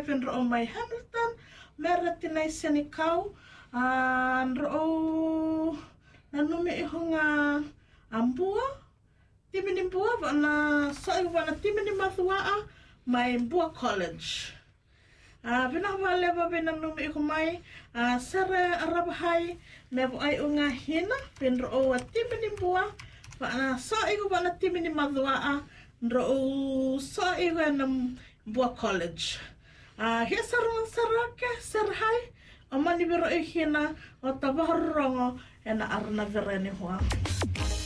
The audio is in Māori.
fen ro mai Hamilton mera tinai senikau ro na numi ihonga ambua timini bua wana sai wana timini mathua mai Bua College vina wale wa vina numi ihomai sara arabahai me ai unga hina fen ro timini bua wana sai wana timini mathua ro sai wana Bua College he sarake sarhai amani biro ihina o tabarongo ena arna vereni hoa